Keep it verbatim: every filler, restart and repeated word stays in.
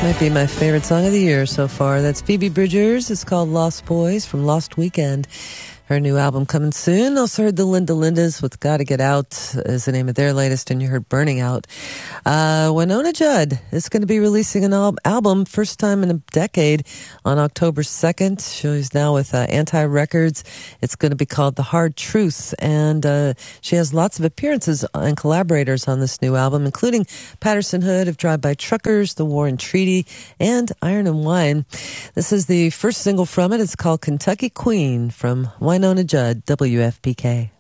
Might be my favorite song of the year so far. That's Phoebe Bridgers. It's called Lost Boys from Lost Weekend. Her new album coming soon. Also heard the Linda Lindas with Gotta Get Out is the name of their latest, and you heard Burning Out. Uh, Wynonna Judd is going to be releasing an al- album, first time in a decade, on October second. She's now with uh, Anti Records. It's going to be called The Hard Truth, and uh, she has lots of appearances and collaborators on this new album, including Patterson Hood of Drive By Truckers, The War and Treaty, and Iron and Wine. This is the first single from it. It's called Kentucky Queen from Wynonna Judd, W F P K.